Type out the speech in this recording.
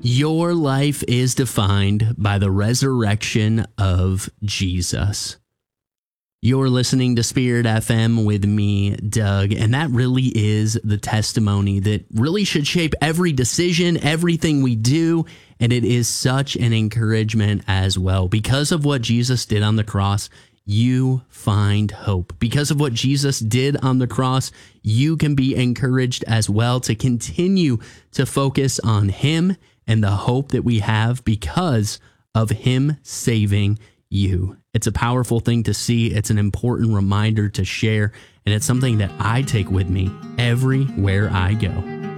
Your life is defined by the resurrection of Jesus. You're listening to Spirit FM with me, Doug, and that really is the testimony that really should shape every decision, everything we do, and it is such an encouragement as well. Because of what Jesus did on the cross, you find hope. Because of what Jesus did on the cross, you can be encouraged as well to continue to focus on Him and the hope that we have because of Him saving you. It's a powerful thing to see. It's an important reminder to share, and it's something that I take with me everywhere I go.